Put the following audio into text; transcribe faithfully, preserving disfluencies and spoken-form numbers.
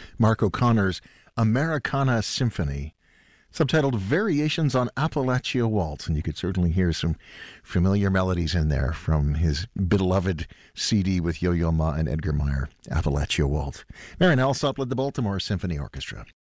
Mark O'Connor's Americana Symphony, subtitled Variations on Appalachia Waltz. And you could certainly hear some familiar melodies in there from his beloved C D with Yo-Yo Ma and Edgar Meyer, Appalachia Waltz. Marin Alsop led the Baltimore Symphony Orchestra.